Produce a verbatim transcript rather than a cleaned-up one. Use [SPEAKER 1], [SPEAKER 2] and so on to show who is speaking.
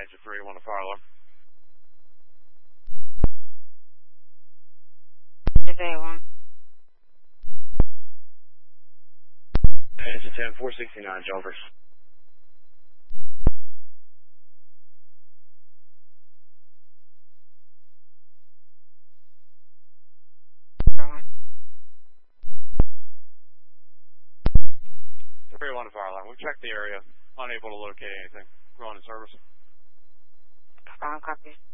[SPEAKER 1] Engine three, one to fire alarm.
[SPEAKER 2] Today one.
[SPEAKER 1] Engine ten, four sixty-nine, jumpers. three one to fire alarm. We've checked the area, unable to locate anything. We're on in service.
[SPEAKER 2] Wrong copy.